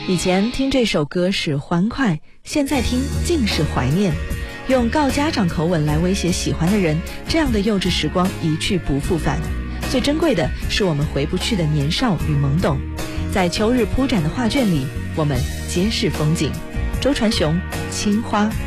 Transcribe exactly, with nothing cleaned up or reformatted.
以前听这首歌是欢快，现在听尽是怀念。用告家长口吻来威胁喜欢的人，这样的幼稚时光一去不复返。最珍贵的是我们回不去的年少与懵懂。在秋日铺展的画卷里，我们皆是风景。周传雄，青花。